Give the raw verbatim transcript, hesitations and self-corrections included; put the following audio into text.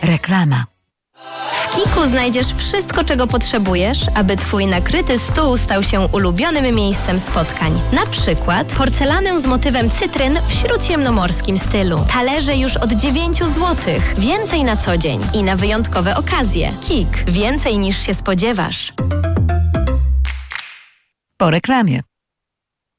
Reklama. W Kiku znajdziesz wszystko, czego potrzebujesz, aby Twój nakryty stół stał się ulubionym miejscem spotkań. Na przykład porcelanę z motywem cytryn w śródziemnomorskim stylu. Talerze już od dziewięć złotych. Więcej na co dzień i na wyjątkowe okazje. Kik. Więcej niż się spodziewasz. Po reklamie.